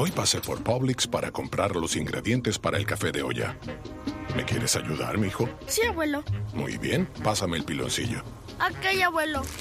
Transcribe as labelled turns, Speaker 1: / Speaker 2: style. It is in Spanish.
Speaker 1: Hoy pasé por Publix para comprar los ingredientes para el café de olla. ¿Me quieres ayudar, mijo?
Speaker 2: Sí, abuelo.
Speaker 1: Muy bien, pásame el piloncillo.
Speaker 2: Ok, abuelo.